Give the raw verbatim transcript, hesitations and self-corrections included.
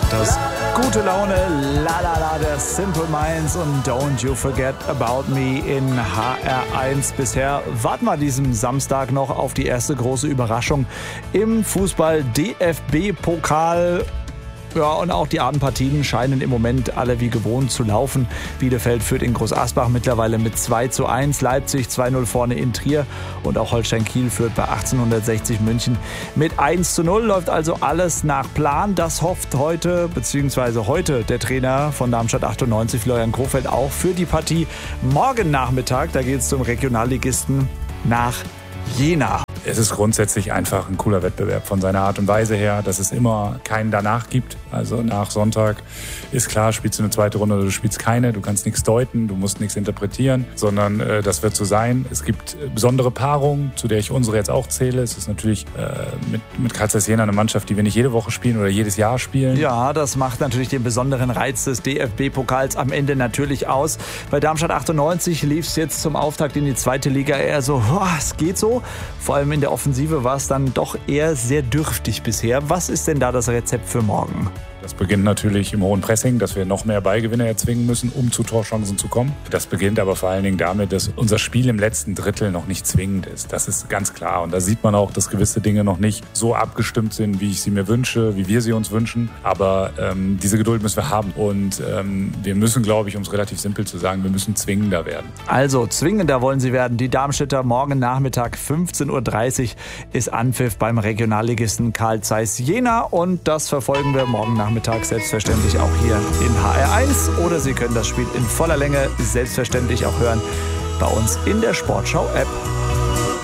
das gute Laune, la la la der Simple Minds und Don't You Forget About Me in H R eins. Bisher warten wir diesem Samstag noch auf die erste große Überraschung im Fußball D F B-Pokal. Ja, und auch die Abendpartien scheinen im Moment alle wie gewohnt zu laufen. Bielefeld führt in Großasbach mittlerweile mit zwei zu eins, Leipzig zwei null vorne in Trier und auch Holstein Kiel führt bei achtzehnhundertsechzig München mit eins zu null. Läuft also alles nach Plan. Das hofft heute, beziehungsweise heute der Trainer von Darmstadt achtundneunzig, Florian Kohfeldt, auch für die Partie morgen Nachmittag. Da geht es zum Regionalligisten nach Jena. Es ist grundsätzlich einfach ein cooler Wettbewerb von seiner Art und Weise her, dass es immer keinen danach gibt. Also nach Sonntag ist klar, spielst du eine zweite Runde oder du spielst keine. Du kannst nichts deuten, du musst nichts interpretieren, sondern äh, das wird so sein. Es gibt besondere Paarungen, zu der ich unsere jetzt auch zähle. Es ist natürlich äh, mit, mit Carl Zeiss Jena eine Mannschaft, die wir nicht jede Woche spielen oder jedes Jahr spielen. Ja, das macht natürlich den besonderen Reiz des D F B-Pokals am Ende natürlich aus. Bei Darmstadt achtundneunzig lief es jetzt zum Auftakt in die zweite Liga eher so, oh, es geht so. Vor allem in der Offensive war es dann doch eher sehr dürftig bisher. Was ist denn da das Rezept für morgen? Das beginnt natürlich im hohen Pressing, dass wir noch mehr Ballgewinne erzwingen müssen, um zu Torchancen zu kommen. Das beginnt aber vor allen Dingen damit, dass unser Spiel im letzten Drittel noch nicht zwingend ist. Das ist ganz klar. Und da sieht man auch, dass gewisse Dinge noch nicht so abgestimmt sind, wie ich sie mir wünsche, wie wir sie uns wünschen. Aber ähm, diese Geduld müssen wir haben. Und ähm, wir müssen, glaube ich, um es relativ simpel zu sagen, wir müssen zwingender werden. Also zwingender wollen sie werden. Die Darmstädter morgen Nachmittag fünfzehn Uhr dreißig ist Anpfiff beim Regionalligisten Carl Zeiss Jena. Und das verfolgen wir morgen Nachmittag. Nachmittag selbstverständlich auch hier in H R eins oder Sie können das Spiel in voller Länge selbstverständlich auch hören bei uns in der Sportschau-App.